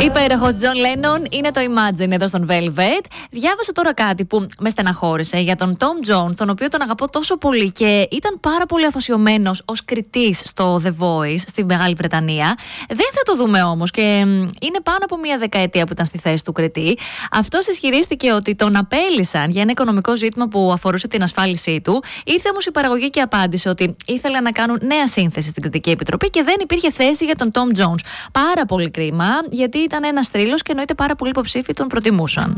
Υπέροχος John Lennon είναι το Imagine εδώ στον Velvet. Διάβασα τώρα κάτι που με στεναχώρησε για τον Tom Jones, τον οποίο τον αγαπώ τόσο πολύ και ήταν πάρα πολύ αφοσιωμένος ως κριτής στο The Voice στη Μεγάλη Βρετανία. Δεν θα το δούμε όμως και είναι πάνω από μία δεκαετία που ήταν στη θέση του κριτή. Αυτός ισχυρίστηκε ότι τον απέλυσαν για ένα οικονομικό ζήτημα που αφορούσε την ασφάλισή του. Ήρθε όμως η παραγωγή και απάντησε ότι ήθελαν να κάνουν νέα σύνθεση στην Κριτική Επιτροπή και δεν υπήρχε θέση για τον Tom Jones. Πάρα πολύ κρίμα, γιατί ήταν ένας θρύλος και εννοείται πάρα πολλοί υποψήφοι τον προτιμούσαν.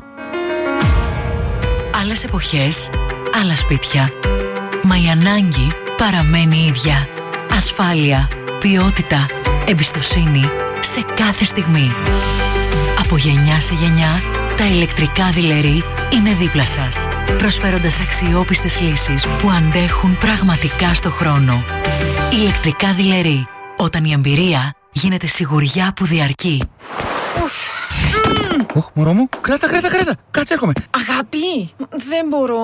Άλλες εποχές, άλλα σπίτια. Μα η ανάγκη παραμένει ίδια. Ασφάλεια, ποιότητα, εμπιστοσύνη σε κάθε στιγμή. Από γενιά σε γενιά, τα ηλεκτρικά δειλερί είναι δίπλα σας, προσφέροντας αξιόπιστες λύσεις που αντέχουν πραγματικά στο χρόνο. Ηλεκτρικά δειλερί, όταν η εμπειρία γίνεται σιγουριά που διαρκεί. Μωρό μου, κράτα, κάτσε, έρχομαι. Αγάπη, δεν μπορώ.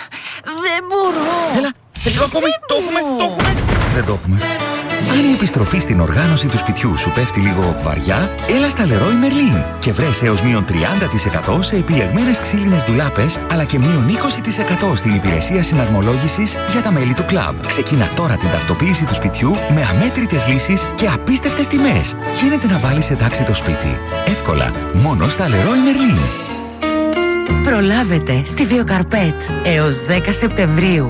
Έλα, λίγο ακόμη, το έχουμε. Δεν το έχουμε. Αν η επιστροφή στην οργάνωση του σπιτιού σου πέφτει λίγο βαριά, έλα στα Leroy Merlin και βρες έως μείον 30% σε επιλεγμένες ξύλινες ντουλάπες, αλλά και μείον 20% στην υπηρεσία συναρμολόγησης για τα μέλη του κλαμπ. Ξεκίνα τώρα την τακτοποίηση του σπιτιού με αμέτρητες λύσεις και απίστευτες τιμές. Γίνεται να βάλεις σε τάξη το σπίτι. Εύκολα, μόνο στα Leroy Merlin. Προλάβετε στη Βιοκαρπέτ έως 10 Σεπτεμβρίου.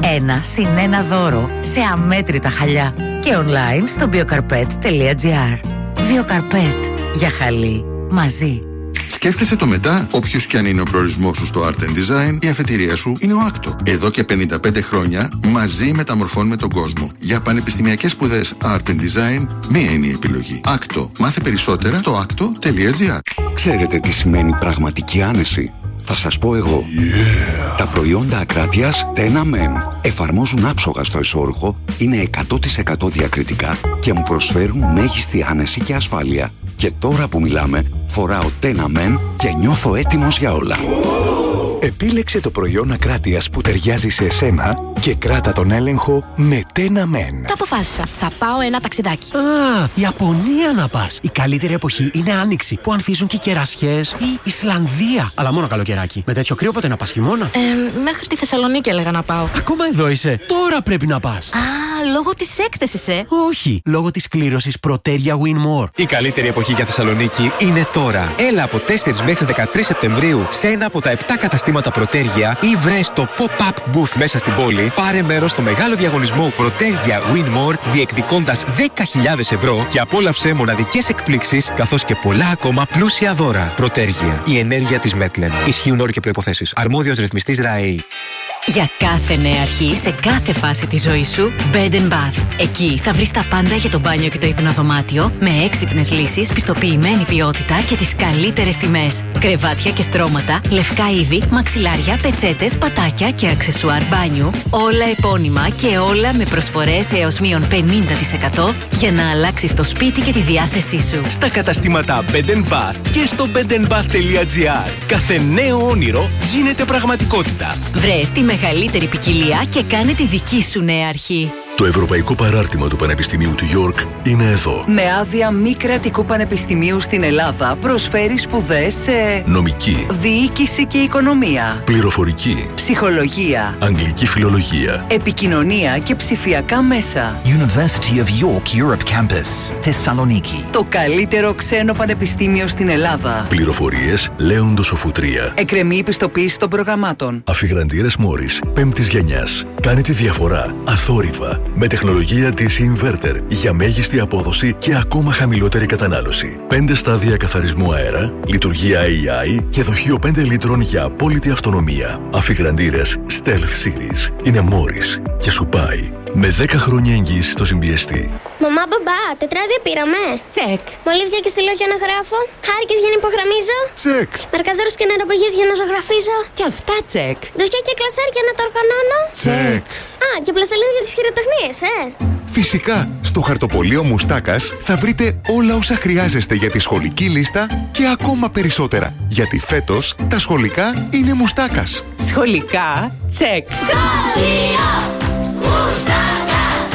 1+1 δώρο σε αμέτρητα χαλιά και online στο biocarpet.gr. Βιοκαρπέτ, για χαλί μαζί. Σκέφτεσαι το μετά, όποιος κι αν είναι ο προορισμός σου στο Art and Design, η αφετηρία σου είναι ο Άκτο. Εδώ και 55 χρόνια μαζί μεταμορφώνουμε τον κόσμο. Για πανεπιστημιακές σπουδές Art and Design, μία είναι η επιλογή. Άκτο. Μάθε περισσότερα στο acto.gr. Ξέρετε τι σημαίνει πραγματική άνεση? Θα σας πω εγώ. Τα προϊόντα Ακράτειας Tena Men εφαρμόζουν άψογα στο εσώρουχο, είναι 100% διακριτικά και μου προσφέρουν μέγιστη άνεση και ασφάλεια. Και τώρα που μιλάμε, φοράω Tena Men και νιώθω έτοιμος για όλα. Επίλεξε το προϊόν Ακράτειας που ταιριάζει σε εσένα και κράτα τον έλεγχο με Tena Men. Τα αποφάσισα. Θα πάω ένα ταξιδάκι. Ιαπωνία να πας. Η καλύτερη εποχή είναι άνοιξη, που ανθίζουν και οι κερασιές. Ή Ισλανδία. Αλλά μόνο καλοκαιράκι. Με τέτοιο κρύο πότε να πας, χειμώνα? Μέχρι τη Θεσσαλονίκη έλεγα να πάω. Ακόμα εδώ είσαι. Τώρα πρέπει να πας. Λόγω της έκθεσης, Όχι, λόγω της κλήρωσης Proteria Win More. Η καλύτερη εποχή για Θεσσαλονίκη είναι τώρα. Έλα από 4 μέχρι 13 Σεπτεμβρίου σε ένα από τα 7 καταστήματα Proteria ή βρες το pop-up booth μέσα στην πόλη. Πάρε μέρος στο μεγάλο διαγωνισμό Proteria Win More, διεκδικώντας 10.000 ευρώ και απόλαυσε μοναδικές εκπλήξεις καθώς και πολλά ακόμα πλούσια δώρα. Proteria, η ενέργεια της Μέτλεν. Ισχύουν όροι και προϋποθέσεις. Αρμόδιος ρυθμιστής ΡΑΕΗ. Για κάθε νέα αρχή, σε κάθε φάση της ζωής σου, Bed & Bath. Εκεί θα βρεις τα πάντα για το μπάνιο και το υπνοδωμάτιο, με έξυπνες λύσεις, πιστοποιημένη ποιότητα και τις καλύτερες τιμές. Κρεβάτια και στρώματα, λευκά είδη, μαξιλάρια, πετσέτες, πατάκια και αξεσουάρ μπάνιου. Όλα επώνυμα και όλα με προσφορές έως μείον 50% για να αλλάξεις το σπίτι και τη διάθεσή σου. Στα καταστήματα Bed & Bath και στο bedandbath.gr. Κάθε νέο όνειρο γίνεται πραγματικότητα. Βρες τη μεγαλύτερη ποικιλία και κάνε τη δική σου νέα αρχή. Το Ευρωπαϊκό Παράρτημα του Πανεπιστημίου του York είναι εδώ. Με άδεια μη κρατικού πανεπιστημίου στην Ελλάδα προσφέρει σπουδές σε νομική, διοίκηση και οικονομία, πληροφορική, ψυχολογία, αγγλική φιλολογία, επικοινωνία και ψηφιακά μέσα. University of York Europe Campus, Θεσσαλονίκη. Το καλύτερο ξένο πανεπιστήμιο στην Ελλάδα. Πληροφορίες Λέοντος Σοφουτρία. Εκκρεμεί πιστοποίηση των προγραμμάτων. Αφιγραντήρες Μόρις 5ης γενιάς. Κάνε τη διαφορά αθόρυβα. Με τεχνολογία DC Inverter για μέγιστη απόδοση και ακόμα χαμηλότερη κατανάλωση. 5 στάδια καθαρισμού αέρα, λειτουργία AI και δοχείο 5 λίτρων για απόλυτη αυτονομία. Αφιγραντήρες Stealth Series. Είναι Morris και σου πάει. Με 10 χρόνια εγγύηση στο συμπιεστή. Μαμά, μπαμπά, τετράδια πήραμε. Τσεκ. Μολύβια και στυλό για να γράφω. Χάρηκες για να υπογραμμίζω. Τσεκ. Μαρκαδόρους και νεροπαγίες για να ζωγραφίζω. Και αυτά τσεκ. Ντοσιά και κλασέρ για να τα οργανώνω. Τσεκ. Και πλαστελίνες για τις χειροτεχνίες, Φυσικά, στο χαρτοπολείο Μουστάκας θα βρείτε όλα όσα χρειάζεστε για τη σχολική λίστα και ακόμα περισσότερα. Γιατί φέτος τα σχολικά είναι Μουστάκας. Σχολικά τσεκ. Σχολείο Μουστάκας.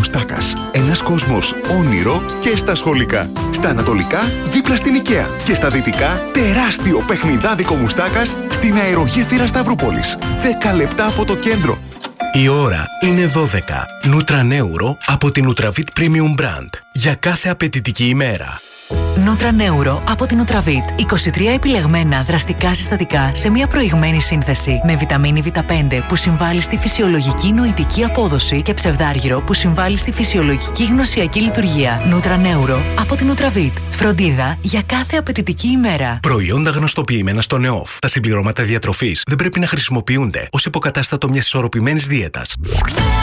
Μουστάκας. Ένας κόσμος όνειρο και στα σχολικά. Στα ανατολικά, δίπλα στην IKEA. Και στα δυτικά, τεράστιο παιχνιδάδικο Μουστάκας στην αερογέφυρα Σταυρούπολης. 10 λεπτά από το κέντρο. Η ώρα είναι 12. Νούτρα-Νέουρο από την Nutravit Premium Brand. Για κάθε απαιτητική ημέρα. Νούτρα-Νέουρο από την Nutravit. 23 επιλεγμένα δραστικά συστατικά σε μια προηγμένη σύνθεση. Με βιταμίνη Β5 που συμβάλλει στη φυσιολογική νοητική απόδοση και ψευδάργυρο που συμβάλλει στη φυσιολογική γνωσιακή λειτουργία. Νούτρα-Νέουρο από την Nutravit. Φροντίδα για κάθε απαιτητική ημέρα. Προϊόντα γνωστοποιημένα στο ΝΕΟΦ. Τα συμπληρώματα διατροφής δεν πρέπει να χρησιμοποιούνται ως υποκατάστατο μιας ισορροπημένης δίαιτας.